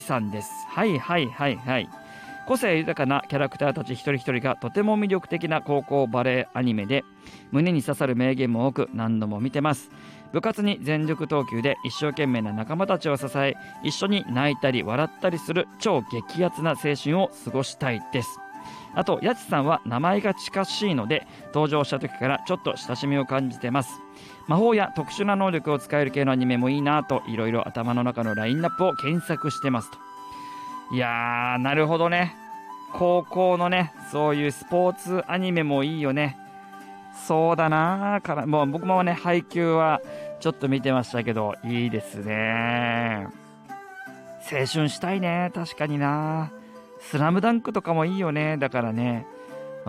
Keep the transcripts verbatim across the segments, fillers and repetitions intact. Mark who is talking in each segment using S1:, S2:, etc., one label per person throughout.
S1: さんです。はいはいはいはい。個性豊かなキャラクターたち一人一人がとても魅力的な高校バレーアニメで、胸に刺さる名言も多く何度も見てます。部活に全力投球で一生懸命な仲間たちを支え、一緒に泣いたり笑ったりする超激アツな青春を過ごしたいです。あと、やちさんは名前が近しいので、登場した時からちょっと親しみを感じてます。魔法や特殊な能力を使える系のアニメもいいなと、いろいろ頭の中のラインナップを検索してますと。いやー、なるほどね。高校のね、そういうスポーツアニメもいいよね。そうだなーから、もう僕もね、配給はちょっと見てましたけど、いいですね。青春したいね、確かにな。スラムダンクとかもいいよね、だからね。うん。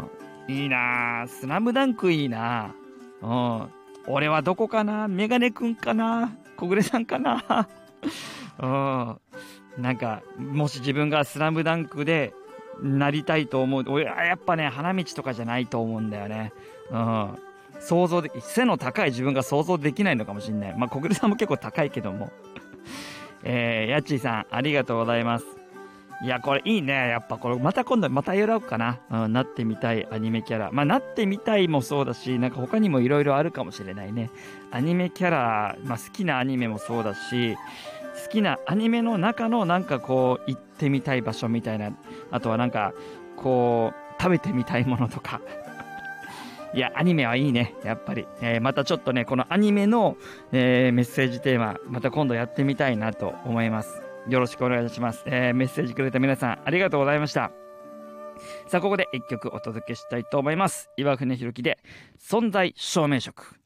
S1: いいなー。スラムダンクいいな。うん。俺はどこかな、メガネくんかな、小暮さんかな。うん。なんか、もし自分がスラムダンクでなりたいと思う、俺はやっぱね、花道とかじゃないと思うんだよね。うん。想像で、背の高い自分が想像できないのかもしれない。まあ、小暮さんも結構高いけども。えー、やっちーさん、ありがとうございます。いや、これいいね。やっぱこれ、また今度、またやろうかな。うん、なってみたいアニメキャラ。まあ、なってみたいもそうだし、なんか他にもいろいろあるかもしれないね。アニメキャラ、まあ、好きなアニメもそうだし、好きなアニメの中のなんかこう、行ってみたい場所みたいな。あとはなんか、こう、食べてみたいものとか。いや、アニメはいいね。やっぱり。えー、またちょっとね、このアニメの、えー、メッセージテーマ、また今度やってみたいなと思います。よろしくお願いします。えー、メッセージくれた皆さん、ありがとうございました。さあ、ここで一曲お届けしたいと思います。岩船ひろきで、存在証明色。